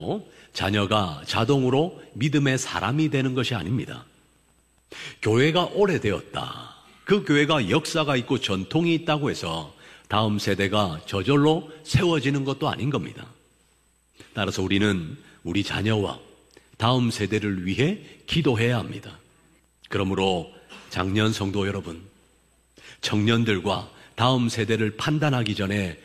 자녀가 자동으로 믿음의 사람이 되는 것이 아닙니다. 교회가 오래되었다, 그 교회가 역사가 있고 전통이 있다고 해서 다음 세대가 저절로 세워지는 것도 아닌 겁니다. 따라서 우리는 우리 자녀와 다음 세대를 위해 기도해야 합니다. 그러므로 장년 성도 여러분, 청년들과 다음 세대를 판단하기 전에